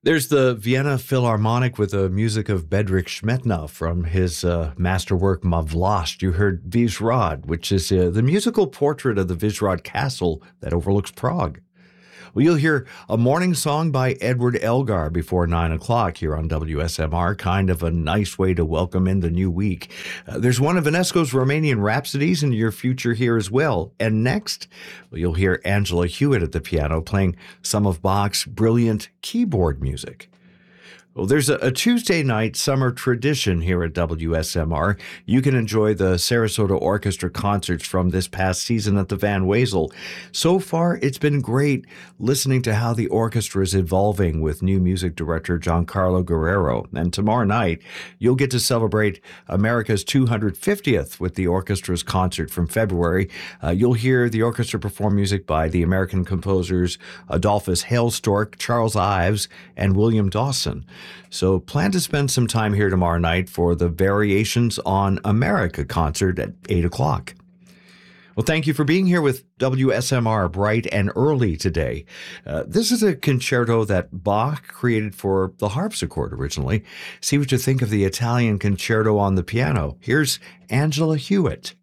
There's the Vienna Philharmonic with the music of Bedřich Smetana from his masterwork Ma Vlast. You heard Vyšehrad, which is the musical portrait of the Vyšehrad Castle that overlooks Prague. Well, you'll hear a morning song by Edward Elgar before 9 o'clock here on WSMR, kind of a nice way to welcome in the new week. There's one of Ionesco's Romanian Rhapsodies in your future here as well. And next, well, you'll hear Angela Hewitt at the piano playing some of Bach's brilliant keyboard music. Well, there's a Tuesday night summer tradition here at WSMR. You can enjoy the Sarasota Orchestra concerts from this past season at the Van Wezel. So far, it's been great listening to how the orchestra is evolving with new music director Giancarlo Guerrero. And tomorrow night, you'll get to celebrate America's 250th with the orchestra's concert from February. You'll hear the orchestra perform music by the American composers Adolphus Hailstork, Charles Ives, and William Dawson. So plan to spend some time here tomorrow night for the Variations on America concert at 8 o'clock. Well, thank you for being here with WSMR bright and early today. This is a concerto that Bach created for the harpsichord originally. See what you think of the Italian concerto on the piano. Here's Angela Hewitt.